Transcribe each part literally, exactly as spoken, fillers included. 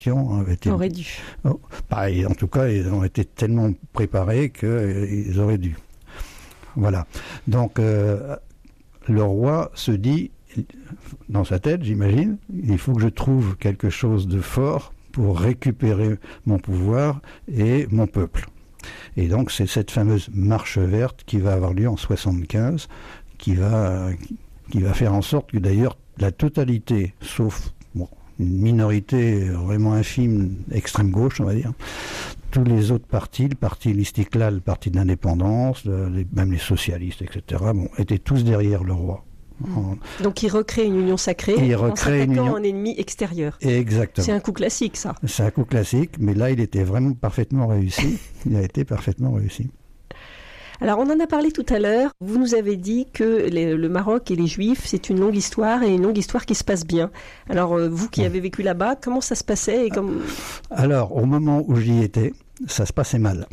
Été, aurait dû. Oh, pareil, en tout cas, ils ont été tellement préparés qu'ils auraient dû. Voilà. Donc, euh, le roi se dit, dans sa tête, j'imagine, il faut que je trouve quelque chose de fort pour récupérer mon pouvoir et mon peuple. Et donc, c'est cette fameuse marche verte qui va avoir lieu en soixante-quinze, qui va, qui va faire en sorte que d'ailleurs, la totalité, sauf bon, une minorité vraiment infime, extrême gauche, on va dire, tous les autres partis, le parti l'Istiklal, le parti de l'indépendance, les, même les socialistes, et cetera, bon, étaient tous derrière le roi. En... Donc il recrée une union sacrée il en s'attaquant union... un ennemi extérieur. Exactement. C'est un coup classique, ça. C'est un coup classique, mais là, il était vraiment parfaitement réussi. Il a été parfaitement réussi. Alors, on en a parlé tout à l'heure. Vous nous avez dit que les, le Maroc et les Juifs, c'est une longue histoire et une longue histoire qui se passe bien. Alors, euh, vous qui avez vécu là-bas, comment ça se passait et comme... Alors, au moment où j'y étais, ça se passait mal.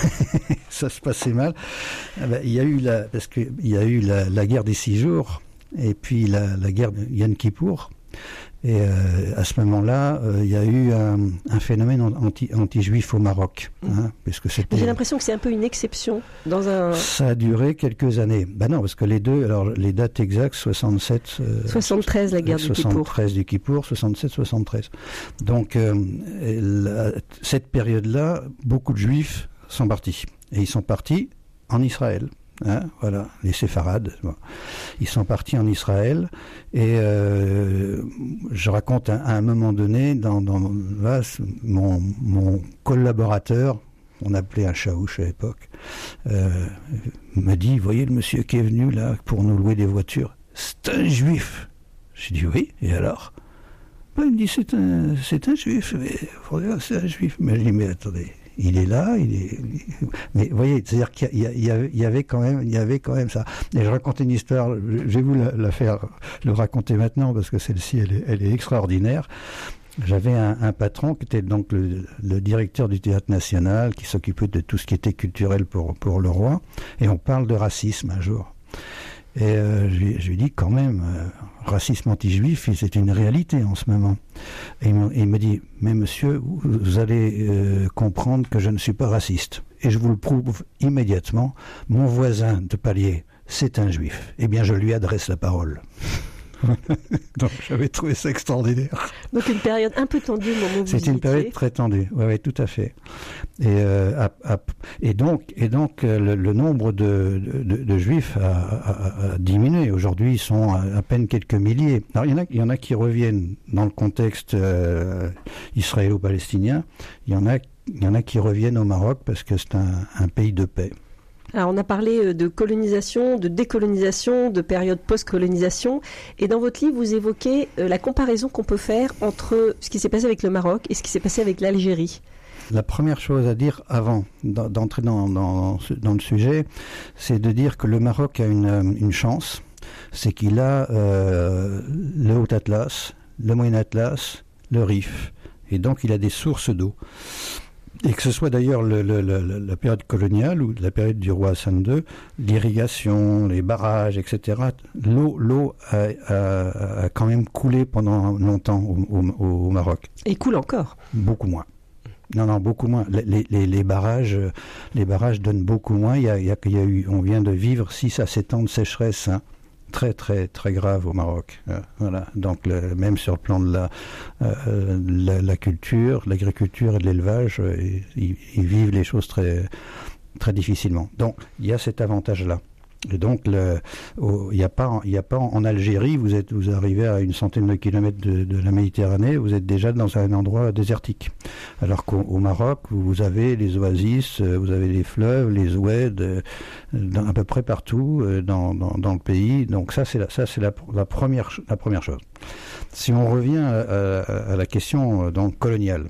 ça se passait mal. Eh ben, il y a eu la, parce que il y a eu la, la guerre des six jours et puis la, la guerre de Yom Kippour. Et euh, à ce moment-là, euh, il y a eu un, un phénomène anti, anti-juif au Maroc. Hein, puisque c'était... J'ai l'impression que c'est un peu une exception. Dans un... Ça a duré quelques années. Ben non, parce que les deux, alors les dates exactes, soixante-sept... Euh, soixante-treize, la guerre du Kippour. soixante-treize du Kippour, soixante-sept soixante-treize. Donc, euh, la, cette période-là, beaucoup de juifs sont partis. Et ils sont partis en Israël. Hein, voilà, les séfarades, bon. Ils sont partis en Israël et euh, je raconte à, à un moment donné, dans, dans là, mon, mon collaborateur, on appelait un chaouche à l'époque, euh, m'a dit, voyez le monsieur qui est venu là pour nous louer des voitures, c'est un juif. J'ai dit oui, et alors? Ben, il me dit c'est un, c'est un juif, mais, c'est un juif. Mais je dis mais attendez. Il est là, il est. Mais vous voyez, c'est-à-dire qu'il y, a, il y, a, il y avait quand même, il y avait quand même ça. Et je racontais une histoire. Je vais vous la, la faire, le raconter maintenant parce que celle-ci, elle est, elle est extraordinaire. J'avais un, un patron qui était donc le, le directeur du Théâtre National, qui s'occupait de tout ce qui était culturel pour pour le roi. Et on parle de racisme un jour. Et euh, je, lui, je lui dis quand même, euh, racisme anti-juif, c'est une réalité en ce moment. Et il me, il me dit, mais monsieur, vous allez euh, comprendre que je ne suis pas raciste. Et je vous le prouve immédiatement, mon voisin de palier, c'est un juif. Eh bien, je lui adresse la parole. Donc j'avais trouvé ça extraordinaire. Donc une période un peu tendue au moment où vous C'est une période très tendue, oui, oui, tout à fait. Et, euh, à, à, et donc, et donc le, le nombre de, de, de juifs a, a, a diminué. Aujourd'hui, ils sont à, à peine quelques milliers. Alors il y en a, il y en a qui reviennent dans le contexte euh, israélo-palestinien. Il y en a, il y en a qui reviennent au Maroc parce que c'est un, un pays de paix. Alors on a parlé de colonisation, de décolonisation, de période post-colonisation. Et dans votre livre, vous évoquez la comparaison qu'on peut faire entre ce qui s'est passé avec le Maroc et ce qui s'est passé avec l'Algérie. La première chose à dire avant d'entrer dans, dans, dans le sujet, c'est de dire que le Maroc a une, une chance. C'est qu'il a euh, le Haut Atlas, le Moyen Atlas, le Rif. Et donc il a des sources d'eau. Et que ce soit d'ailleurs le, le, le, la période coloniale ou la période du roi Hassan deux, l'irrigation, les barrages, et cetera, l'eau, l'eau a, a, a quand même coulé pendant longtemps au, au, au Maroc. Et coule encore. Beaucoup moins. Non, non, beaucoup moins. Les, les, les barrages, les barrages donnent beaucoup moins. Il y a, il y a, il y a eu, on vient de vivre six à sept ans de sécheresse, hein. Très très très grave au Maroc. Euh, voilà. Donc le, même sur le plan de la, euh, la, la culture, l'agriculture et de l'élevage, euh, ils, ils vivent les choses très très difficilement. Donc il y a cet avantage-là. Et donc le, oh, il n'y a pas il y a pas en, en Algérie, vous êtes vous arrivez à une centaine de kilomètres de, de la Méditerranée, vous êtes déjà dans un endroit désertique. Alors qu'au au Maroc, vous avez les oasis, vous avez les fleuves, les oueds, euh, dans, à peu près partout euh, dans, dans dans le pays. Donc ça c'est la, ça c'est la, la première la première chose. Si on revient à, à, à la question donc coloniale,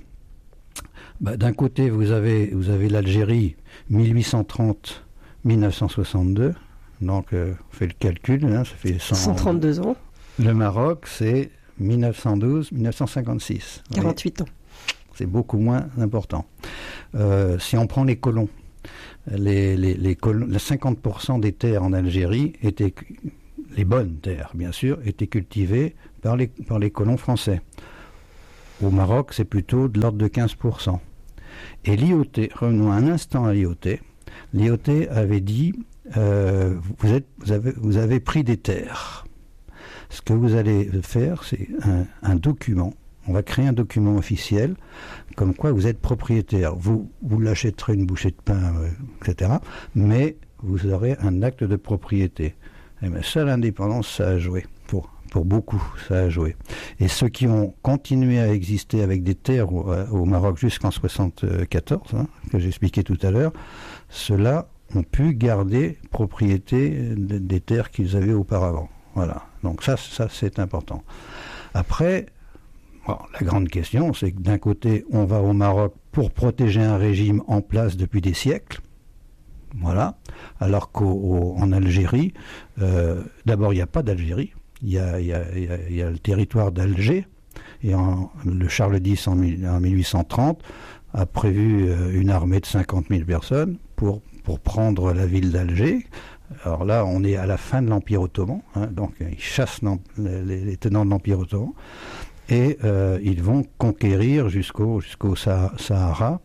bah, d'un côté vous avez vous avez l'Algérie mille huit cent trente à mille neuf cent soixante-deux. Donc, euh, on fait le calcul, hein, ça fait cent, cent trente-deux ans. Le Maroc, c'est mille neuf cent douze à mille neuf cent cinquante-six. quarante-huit ans. C'est beaucoup moins important. Euh, si on prend les colons, les, les, les colons, les cinquante pour cent des terres en Algérie étaient, les bonnes terres, bien sûr, étaient cultivées par les, par les colons français. Au Maroc, c'est plutôt de l'ordre de quinze pour cent. Et l'I O T, revenons un instant à l'I O T, l'I O T avait dit, euh, vous, êtes, vous, avez, vous avez pris des terres. Ce que vous allez faire, c'est un, un document. On va créer un document officiel, comme quoi vous êtes propriétaire. Vous, vous l'achèterez une bouchée de pain, euh, et cetera. Mais vous aurez un acte de propriété. Et bien, ça, l'indépendance, ça a joué. Pour, pour beaucoup, ça a joué. Et ceux qui ont continué à exister avec des terres au, au Maroc jusqu'en soixante-quatorze, hein, que j'expliquais tout à l'heure, ceux-là ont pu garder propriété de, des terres qu'ils avaient auparavant. Voilà. Donc ça, ça c'est important. Après, bon, la grande question, c'est que d'un côté, on va au Maroc pour protéger un régime en place depuis des siècles. Voilà. Alors qu'en Algérie, euh, d'abord, il n'y a pas d'Algérie. Il y a, il y a, il y a, il y a le territoire d'Alger. Et en, le Charles X, en, en mille huit cent trente, a prévu une armée de cinquante mille personnes pour, pour prendre la ville d'Alger. Alors là, on est à la fin de l'Empire ottoman, hein, donc ils chassent les, les tenants de l'Empire ottoman, et euh, ils vont conquérir jusqu'au, jusqu'au Sahara.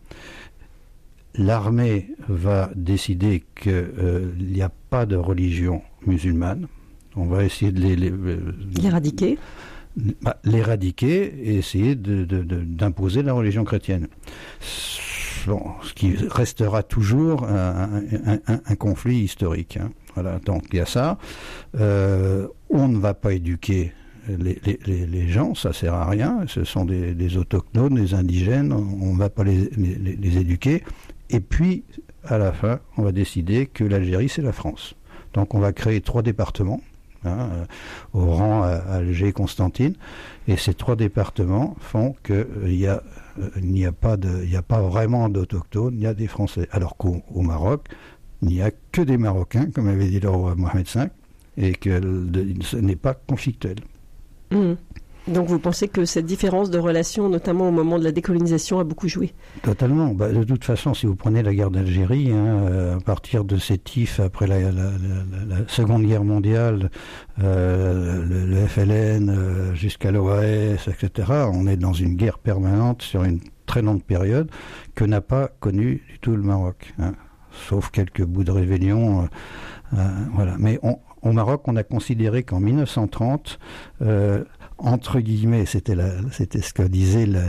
L'armée va décider qu'il euh, n'y a pas de religion musulmane. On va essayer de les... les l'éradiquer bah, l'éradiquer et essayer de, de, de, d'imposer la religion chrétienne. Bon, ce qui restera toujours un, un, un, un conflit historique. Hein. Voilà, donc il y a ça. Euh, on ne va pas éduquer les, les, les gens, ça sert à rien. Ce sont des, des autochtones, des indigènes, on ne va pas les, les, les éduquer. Et puis, à la fin, on va décider que l'Algérie, c'est la France. Donc on va créer trois départements, hein, Oran, Alger, Constantine. Et ces trois départements font qu'il euh, y a il n'y a pas de, il n'y a pas vraiment d'autochtones, il y a des Français. Alors qu'au au Maroc, il n'y a que des Marocains, comme avait dit le roi Mohamed cinq, et que le, ce n'est pas conflictuel. Mmh. Donc vous pensez que cette différence de relation, notamment au moment de la décolonisation, a beaucoup joué? Totalement. Bah, de toute façon, si vous prenez la guerre d'Algérie, hein, euh, à partir de Sétif, après la, la, la, la Seconde Guerre mondiale, euh, le, le F L N euh, jusqu'à l'O A S, et cetera, on est dans une guerre permanente sur une très longue période que n'a pas connue du tout le Maroc, hein, sauf quelques bouts de rébellion. Euh, euh, voilà. Mais on, au Maroc, on a considéré qu'en mille neuf cent trente, euh, entre guillemets, c'était, la, c'était ce que disait la,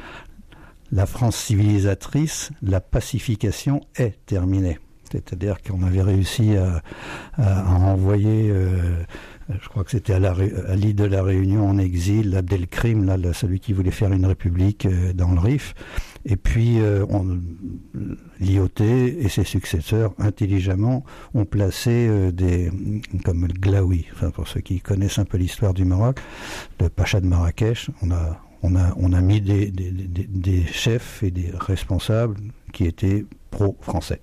la France civilisatrice, la pacification est terminée. C'est-à-dire qu'on avait réussi à, à, à envoyer, euh, je crois que c'était à, la, à l'île de la Réunion en exil, Abdelkrim, là, là, celui qui voulait faire une république euh, dans le Rif. Et puis, euh, on, l'I O T et ses successeurs, intelligemment, ont placé euh, des, comme le Glaoui, enfin, pour ceux qui connaissent un peu l'histoire du Maroc, le Pacha de Marrakech, on a, on a, on a mis des, des, des, des chefs et des responsables qui étaient pro-français.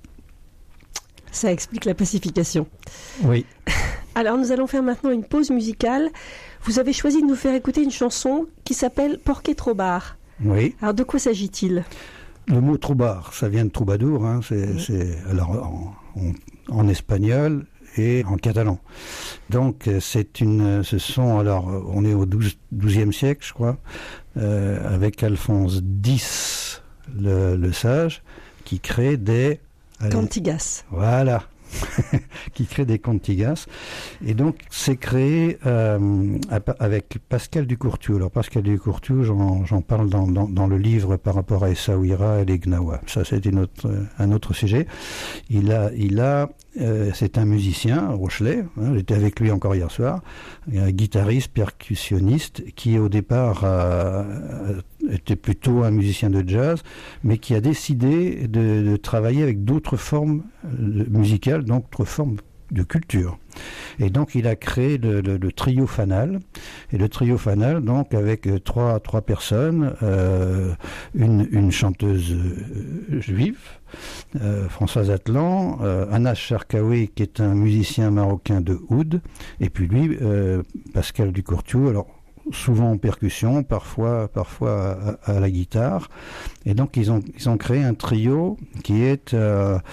Ça explique la pacification. Oui. Alors, nous allons faire maintenant une pause musicale. Vous avez choisi de nous faire écouter une chanson qui s'appelle « Porqué Trobar ». Oui. Alors, de quoi s'agit-il? Le mot troubar, ça vient de troubadour, hein, c'est, oui. c'est alors en, en, en espagnol et en catalan. Donc c'est une, ce sont alors on est au douzième siècle, je crois, euh, avec Alphonse X, le, le sage, qui crée des cantigas. Voilà. qui crée des cantigas. Et donc, c'est créé euh, avec Pascal Ducourtiou. Alors, Pascal Ducourtiou, j'en, j'en parle dans, dans, dans le livre par rapport à Essaouira et les Gnawa. Ça, c'est une autre, un autre sujet. Il a, il a euh, c'est un musicien, Rochelet, hein, j'étais avec lui encore hier soir, un guitariste, percussionniste, qui au départ a, était plutôt un musicien de jazz, mais qui a décidé de, de travailler avec d'autres formes musicales, donc d'autres formes de culture. Et donc il a créé le, le, le trio Fanal, et le trio Fanal, donc avec euh, trois, trois personnes, euh, une, une chanteuse euh, juive, euh, Françoise Atlan, euh, Anas Charkaoui, qui est un musicien marocain de oud, et puis lui, euh, Pascal Ducourtiou, alors souvent en percussion, parfois, parfois à, à la guitare. Et donc ils ont, ils ont créé un trio qui est euh,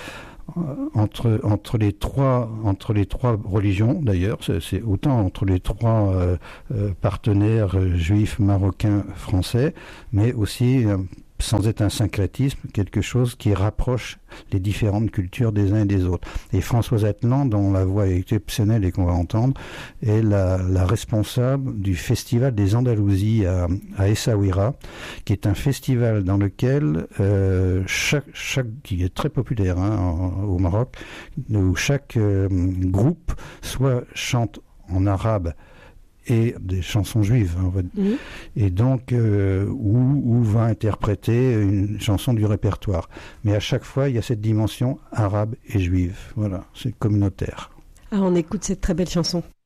entre entre les trois entre les trois religions d'ailleurs, c'est, c'est autant entre les trois euh, euh, partenaires euh, juifs, marocains, français, mais aussi euh, sans être un syncrétisme, quelque chose qui rapproche les différentes cultures des uns et des autres. Et Françoise Atlan, dont la voix est exceptionnelle et qu'on va entendre, est la, la responsable du Festival des Andalousies à, à Essaouira, qui est un festival dans lequel euh, chaque, chaque, qui est très populaire hein, en, au Maroc, où chaque euh, groupe soit chante en arabe et des chansons juives, hein, mmh. et donc euh, où, où va interpréter une chanson du répertoire. Mais à chaque fois, il y a cette dimension arabe et juive. Voilà, c'est communautaire. Ah, on écoute cette très belle chanson.